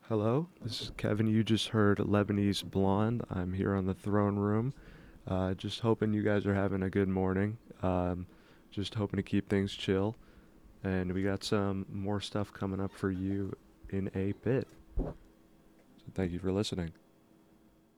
Hello, this is Kevin. You just heard Lebanese Blonde. I'm here on the throne room. Just hoping you guys are having a good morning. Just hoping to keep things chill. And we got some more stuff coming up for you in a bit. So thank you for listening.